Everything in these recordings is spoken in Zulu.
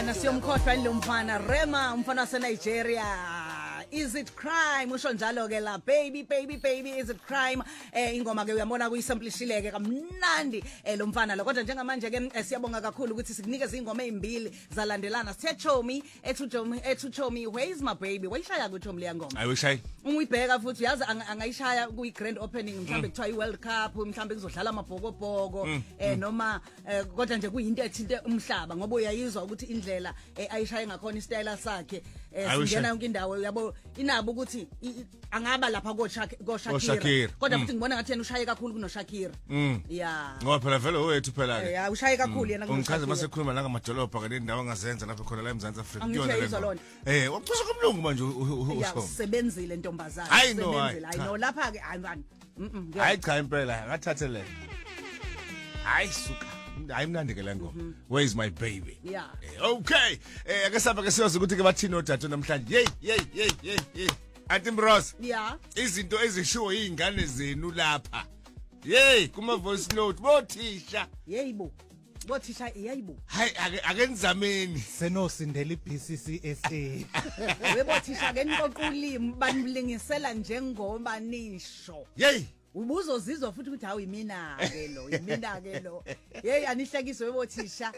Nasiyomkhohlwa lo mfana Rema umfana wase Nigeria. Is it crime usho njalo ke la baby is it crime ingoma ke uyabona kuyisamplishileke kamnandi lo mfana lo kodwa njengamanje ke siyabonga kakhulu ukuthi sikunikeze ingoma ezimbili zalandelana sithe Chomi ethu Chomi where is my baby wayishaya ku Chomi le ngoma ayishayi uyibheka futhi yazi angayishaya kuyi grand opening mhlambe kuthiwa iWorld Cup mhlambe kuzodlala amabhokobhoko noma kodwa nje kuyinto ethinte umhlaba ngoba uyayizwa ukuthi indlela ayishaye ngakhona istyle sakhe singena yonke indawo yabo inabo ukuthi angaba lapha ko Shakira kodwa futhi ngibona ngathi yena ushaye kakhulu kuno Shakira yeah ngoba phela vele wethu phela ke yeah ushaye kakhulu yena ungichaze mase khuluma la ngamadolobha ke indawo ngazenza lapha khona la eMzansi Afrika kuyona le wacisha kumlungu manje usho usebenzile ntombazana usebenzile I know lapha ke hayi cha impela ngathathe le hayi suka hayi mnandi ke lengo where is my baby yeah okay ake saba ke siyoza ukuthi ke bathini odatho namhlanje hey Auntie Bros yeah izinto ezishiwo izingane zenu lapha hey kuma voice note bothisha yeyibo bothisha yeyibo hayi akenizameni senosindela iBCCSA webothisha ke niqoqulimi baniblingisela njengoba nisho hey ubuzozizwa futhi ukuthi hawu yimina ke lo hey anihlekiswe webothisha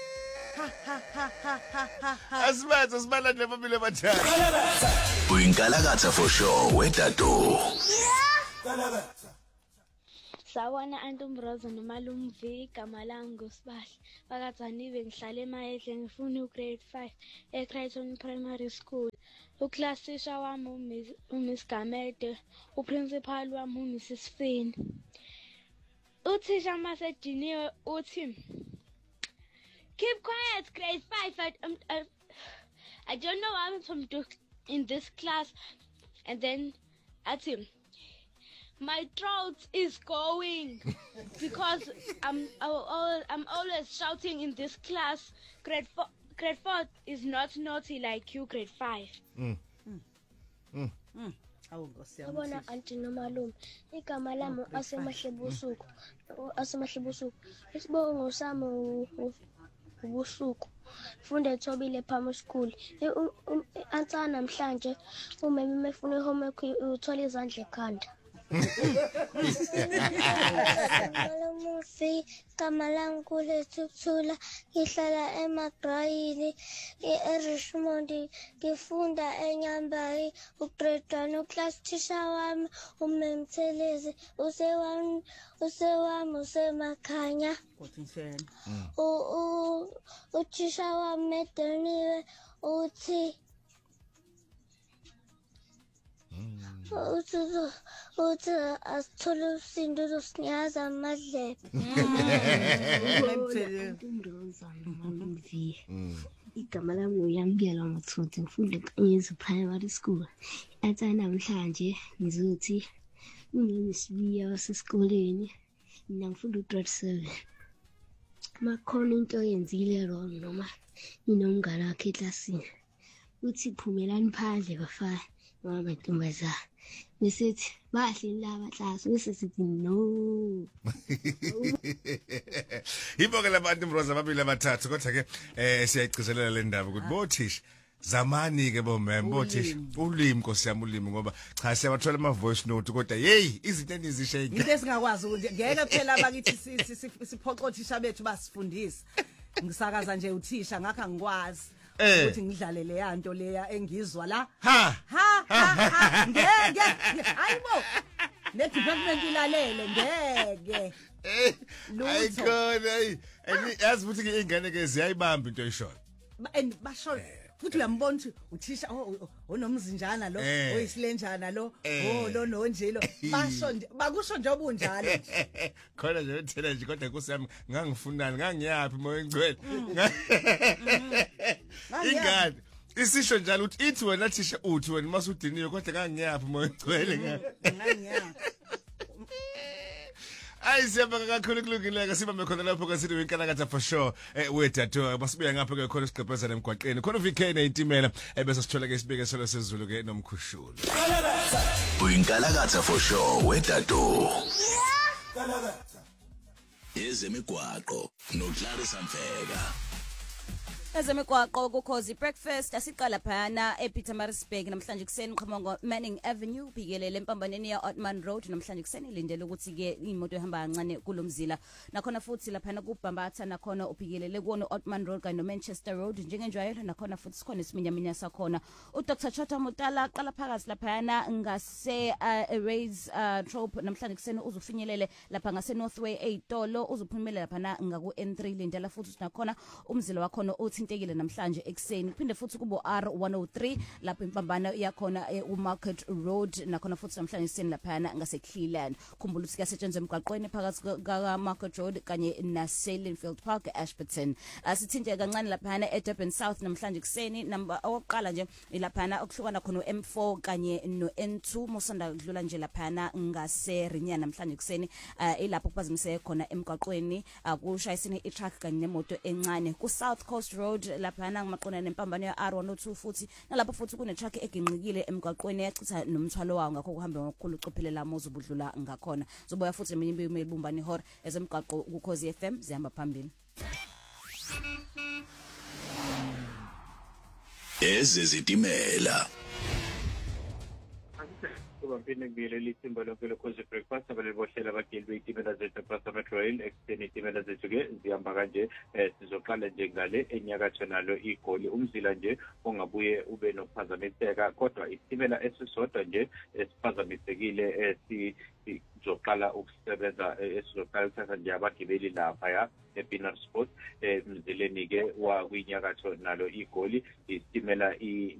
asibazo sibala nje babili bathathu uyinkalakatha for sure wedado Sawona Antombroza nomalumvi igama langu Sibahle bakaZaniwe ngihlala eMahedle ngifuna ugrade 5 eCrichton Primary School uclass teacher wami uMiss Gamede uprincipal wami uMrs Finn uthisha masejiniwe uthi keep quiet grade 5 I don't know what I'm doing in this class and then at him my throat is going because I'm always shouting in this class. Grade 4 is not naughty like you, grade 5. Abona anti nomalume igama lami asemahlebusuku isibongo sami ubusuku funda eThobile Primary School ansana namhlanje umeme efuna homework uthola izandla ekhanda Malamufi kamalangu lethuthula ngihlala emagrayini eRichmond ngifunda eNyambayi ugrade 1 uclass teacher wami uMemthelezi usewami usemakhanya uthisha wami medoniwe uthi uthi asithole usindo losinyaza amadlebe igama lami uyambiyela Mathuthi ngifunda eNkanyezi Primary School athi namhlanje ngizothi unesibiya wasesikoleni mina ngifunda ugrade 7 makhona into yenzile wrong noma inomngane wakhe eklasini uthi phumelani phandle bafana mama ntombazana besithi bahle laba class besithi no Ibonke labantu Mbroza babili abathathu kodwa ke siyayigcizelela le ndaba ukuthi bothisha zamani ke bomem bothisha ulimi Nkosi yami ulimi ngoba cha siyabathola ama voice note kodwa hey izinto enizishayike into esingakwazi ukuthi ngeke phela abakithi siphoqa othisha bethu basifundisa ngisakaza nje uthisha ngakho angikwazi ukuthi ngidlale le yanto leya engizwa la ngeke hayibo le department ilalele ngeke ayikona yazi futhi ke ingane ke ziyayibamba into eyishona basho futhi uyambona ukuthi uthisha onomzinjana lo oyisilenjana lo lo nonjelo basho bakusho nje obunjalo khona nje uthela nje kodwa Nkosi yami ngangifunani ngangiyapi moya ngcwele ingane isisho njalo uthi ithi wena thisha uthi wena masudiniwe kodwa ngangiyapi moya ngcwele ngangiyapi Ayisiyabonga kakhulu kulungileka siba mekhona lapho kasithi winkalakatha for sure wedado masibuya ngapha ke khona isiqephezana emgwaqeni khona uVK neyitimela bese sithola ke isibeke solo sezulu ke nomkhushulu Winkalakatha for sure wedado Ezemigwaqo noClarissa Mfeka Ezemigwaqo kukhozi breakfast asiqala phana ePietermaritzburg namhlanje kuseni qhamongo Manning Avenue ubhikelele empambaneni ya Otman Road namhlanje kuseni lindele ukuthi ke imoto ehamba kancane kulomzila nakhona futhi laphana kuBhambatha nakhona ubhikelele kuona Otman Road kanye noManchester Road njengenjwayelo nakhona futhi sikhona isiminyaminya sakhona uDr Chota Mutala qala phakathi laphana ngase Raise Trope namhlanje kuseni uzufinyelele lapha ngase Northway eTolo uzuphumelela laphana ngaku N3 lindela futhi nakhona umzila wakhona uthintekile namhlanje ekseni phinde futhi kubo R103 lapho impambano yakhona uMarket Road nakhona futhi namhlanje ekseni laphana ngase Cleland khumbula ukuthi kuyasetshenzwa emgwaqweni phakathi ka Market Road kanye na Salenfield Park Ashburton asithinte kancane laphana eDurban South namhlanje ekseni number oqala nje laphana okuhlukana khona M4 kanye no N2 musanda kudlula nje laphana ngase Rinya namhlanje ekseni ilapho kuphazamiseke khona emgwaqweni akushayisene iTruck kanye nemoto encane ku South Coast Road laphana ngimaqona nempambano ya R102 futhi nalapho futhi kune truck eginqikile emgwaqweni yachitha nomthwalo wawo ngakho kuhambe ngokukhulu ucophelela mozo budlula ngakhona zoboya futhi eminye ibumbani ihora ezemgwaqo ukhozi FM zihamba phambili Ezezitimela Vampine ngibiyele lithimba lonke lokhozi breakfast abalebohlela abageli beyitimela zethu ePrasa Metro Rail ekseni itimela zethu-ke zihamba kanje sizoqala nje ngale enyakatho nalo igoli umzila nje ongabuye ube nokuphazamiseka kodwa isitimela esisodwa nje esiphazamisekile sizoqala ukusebenza esizoqala ukuthatha nje abagibeli laphaya ePienaar Sport emzileni-ke wakwinyakatho nalo igoli isitimela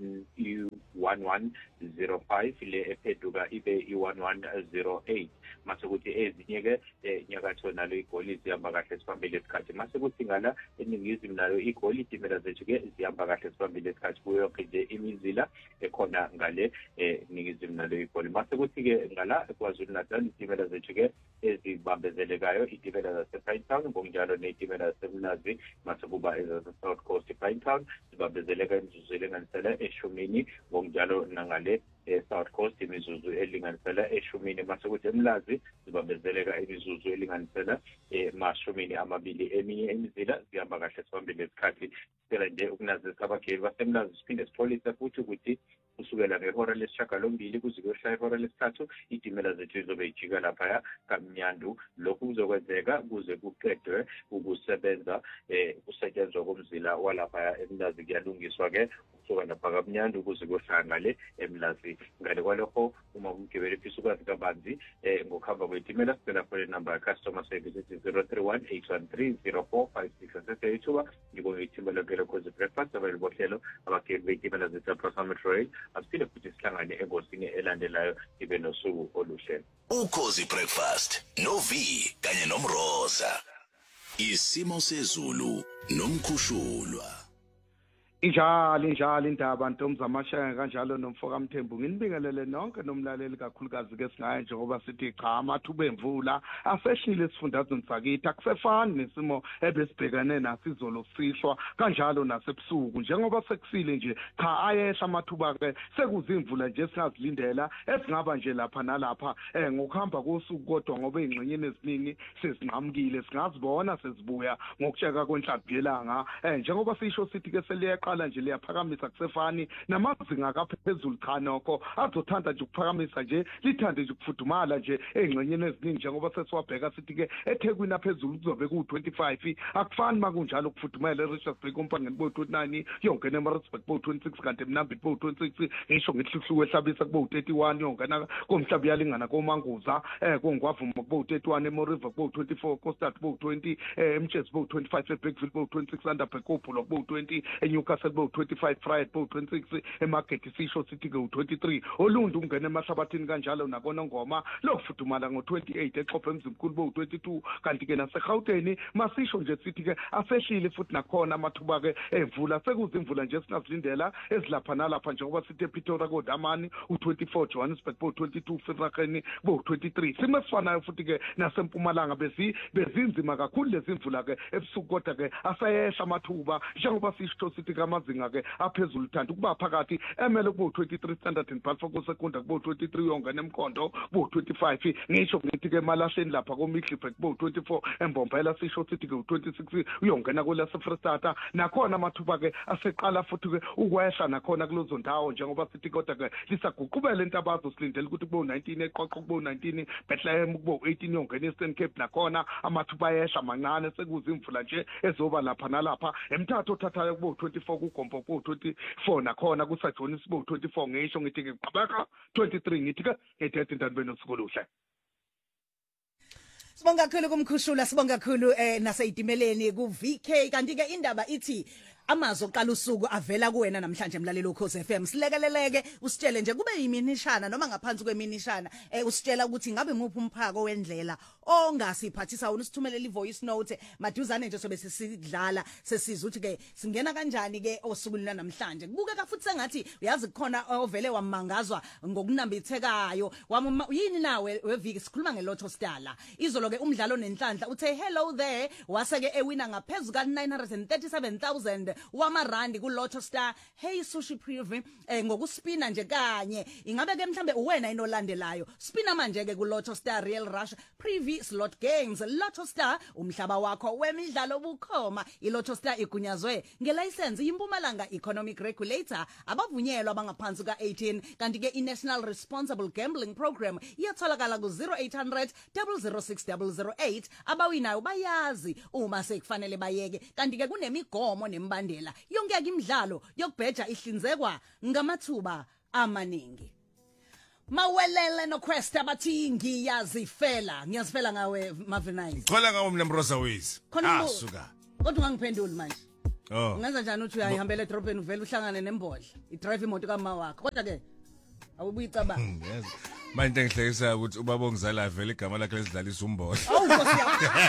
i1105 le epheduka ibe i1108 mase kuthi ezinye-ke nyakatho nalo igoli zihamba kahle sibambile isikhathi mase kuthi ngala eningizimu nalo igoli itimela zethu-ke zihamba kahle sibambile isikhathi kuyo yonke nje imizila ekhona ngale eningizimu nalo igoli mase kuthi-ke ngala eKwaZulu Natal itimela zethu-ke ezibambezelekayo itimela zase-Pinetown ngokunjalo neyitimela zaseMlazi mase kuba ezase-South Coast Pinetown zibambezeleka imizuzulu enganisela eshumini ngokunjalo nangale South Coast imizuzu elinganisela eshumini mase kuthi eMlazi zibambezeleka imizuzu elinganisela mashumini amabili eminye imizila zihamba kahle sibambile isikhathi sicela nje ukunazisa abageli baseMlazi siphinde sipholisa futhi ukuthi kusukela ngehora lesishiyagalombili kuze kuyoshaya ihora lesithathu itimela zethu zizobe ijika laphaya kaMnyandu lokhu kuzokwenzeka kuze kuqedwe ukusebenza kusetshenzwa komzila walaphaya eMlazi kuyalungiswa-ke ukusuka lapha kaMnyandu kuze kuyoshaya ngale eMlazi ngale kwalokho uma umgibeli efisa ukwazi kabanzi ngokuhamba kweyitimela sicela phone number ya customer service ethi 031-813-0456 aseseyithuba ngibonge itimela lonke lokhozi breakfast abalibohlelo abageli beyitimela zethu ePrasa Metro Rail asiphinde futhi sihlangane engosini elandelayo ibe nosuku oluhle Ukhozi breakfast no V kanye nomroza isimo sezulu nomkhushulwa Injalo indaba ntomzamashaya kanjalo nomfoka Mthembu nginibingelele nonke nomlaleli kakhulukazi ke singaye njengoba sithi cha amathuba emvula aseshile esifundazweni sakithi akusefani nesimo ebesibhekane naso izolo sihlwa kanjalo nasebusuku njengoba sekusile nje cha ayehla amathuba ke sekuzimvula nje singazilindela esingaba nje lapha nalapha ngokuhamba kosuku kodwa ngoba ingxenyeni eziningi sezinqamukile singazibona sezibuya ngokusheka kwenhlamvu yelanga njengoba sisho sithi ke seliyeqa qala nje liyaphakamisa kusefani namazinga kaphezulu cha nokho azothanda nje ukuphakamisa nje lithande nje ukufudumala nje engxenyeni eziningi njengoba sesiwabheka sithi ke eThekwini aphezulu kuzobe ku25 akufani makunjalo ukufudumela eRichards Bay kompangeni bo29 yonke neMaritzburg bo26 kanti eMnambithi bo26 ngisho ngihluhluwe ehlabisa kubo31 yonke na komhlaba yalingana koManguza kongwavuma kubo31 eMoriva bo24 Coastal bo20 eMchesi bo25 eBackville bo26 Underberg koPhulo bo20 eNewcastle bo25 Friday bo26 eMarket sisho sithi ke u23 olundu ungena emahlabathini kanjalo nakona ngoma lokufudumala ngo28 eXhophe emzimkhulu bo22 kanti ke naseGauteng masisho nje sithi ke asehlile futhi nakhona amathuba ke evula sekuzimvula nje singazilindela ezilapha nalapha njengoba sithi ePretoria koDamani u24 Johannesburg bo22 Vereeniging bo23 simesifanayo futhi ke nasempumalanga bezinzima kakhulu lezimvula ke ebusuku kodwa ke asayehla amathuba njengoba sisho sithi amazinga ke aphezulu thanda ukuba phakathi emele kubo 23 standard and Balfour secondary kubo 23 yongena emkhondo kubo 25 ngisho ngithi ke malahleni lapha koMiddelburg kubo 24 embombela sisho sithi ke 26 uyongena kulase Freestata nakhona amathuba ke aseqala futhi ke ukwehla nakhona kulozo ndawo njengoba sithi kodwa ke lisaguqubela intabazo silindele ukuthi kubo 19 eqoqo kubo 19 Bethlehem kubo 18 yongena eStern Cape nakhona amathuba ayehla mancane sekuza imvula nje ezoba lapha nalapha emthatho othathayo kubo 24 kuGompo kubo 24 nakhona kusaJohnis kubo 24 ngisho ngithi ke qabaka 23 ngithi ke ngethethe intandibeni usikoluhle. Sibonga kakhulu kumkhushula sibonga kakhulu naseyitimeleni ku VK kanti ke indaba ithi amazwi oqala usuku avela kuwena namhlanje mlaleli Ukhozi FM silekeleleke usitshele nje kube yiminishana noma ngaphansi kweminishana usitshela ukuthi ngabe muphi umphako wendlela ongasiphathisa wona usithumelele ivoice note maduzane nje sobe sisidlala sesizwe ukuthi ke singena kanjani ke osukwini namhlanje kubuke ka futhi sengathi uyazi kukhona ovele wamangazwa ngokunambithekayo yini nawe weviki sikhuluma ngeLotto Star la izolo ke umdlalo nenhlanhla uthe hello there waseke ewina ngaphezulu ka 937,000 wamarandi kuLotto Star. Hey Sushi Preview ngokuspina nje kanye ingabe ke mhlambe uwena inolandelayo spina manje ke kuLotto Star Real Rush Preview Slot Games. Lotto Star umhlaba wakho wemidlalo bukhoma. iLotto Star igunyazwe ngelicense yiMpumalanga Economic Regulator abavunyelwa abangaphansi ka 18 kanti ke iNational Responsible Gambling Program iyatholakala ku 0800 006 008 abawinayo bayazi uma sekufanele bayeke kanti ke kunemigomo nembandela yonke imidlalo yokubheja ihlinzekwa ngamathuba amaningi. Mawelele no Quest abathi ngiyazifela ngawe Marvinine Khola ngawo mina Mroza Wiz suka kodwa ungangiphenduli manje ungenza njani uthi uyahambela edrobheni uvela uhlangane nembodla idrive imoto kama wakho kodwa ke awubuyicabanga yes manje ngihlekisa ukuthi ubaba ongizala vele igama lakhe lesidlalisa umbodla